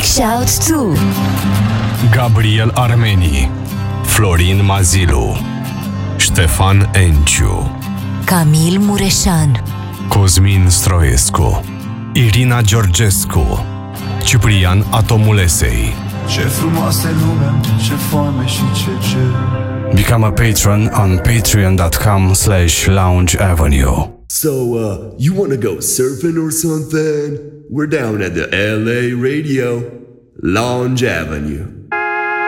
Shout to Gabriel Armeni, Florin Mazilu, Ștefan Enciu, Camil Mureșan, Cosmin Stroescu, Irina Georgescu, Ciprian Atomulesei. Ce frumoasă e lumea, ce foame și ce cer. Become a patron on patreon.com/Lounge Avenue. So, you wanna go surfing or something? We're down at the LA Radio, Lounge Avenue.